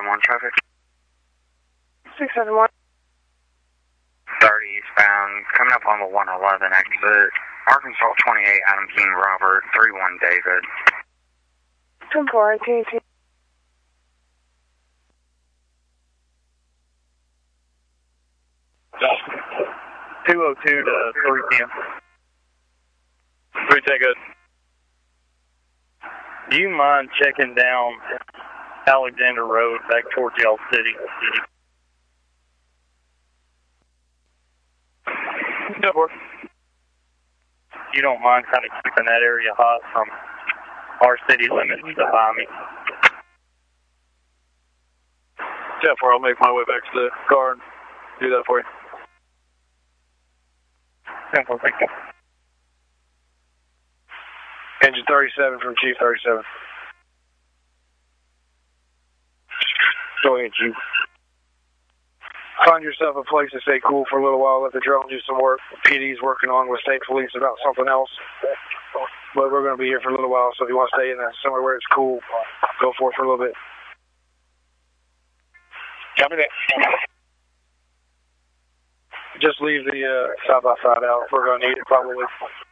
671 traffic. 671. 30 eastbound, coming up on the 111 exit. Arkansas 28, Adam King Robert, 31 David. 10-4, AT&T. 202 to 3 p.m. 3 take it. Do you mind checking down Alexander Road back towards y'all city? Yeah, boy. You don't mind kind of keeping that area hot from our city limits to Miami? Yeah, I'll make my way back to the car and do that for you. Simple, thank you. Engine 37 from Chief 37. Go ahead, Chief. Find yourself a place to stay cool for a little while. Let the drone do some work. PD's working on with state police about something else. But we're going to be here for a little while, so if you want to stay in somewhere where it's cool, go for it for a little bit. Copy that. Just leave the side-by-side out. We're going to need it probably.